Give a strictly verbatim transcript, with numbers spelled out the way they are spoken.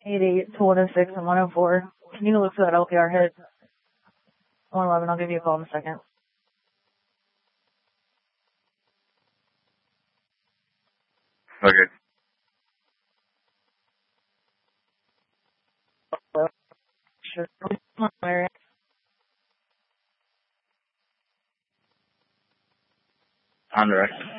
eight eight, two one oh six, and one oh four. Can you look for that L P R hit? one eleven, I'll give you a call in a second. Okay. Sure. On direct.